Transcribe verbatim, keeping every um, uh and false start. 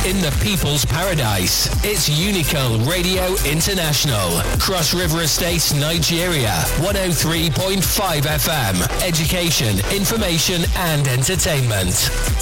in the people's paradise. It's Unical Radio International. Cross River Estate, Nigeria. one oh three point five F M. Education, information and entertainment.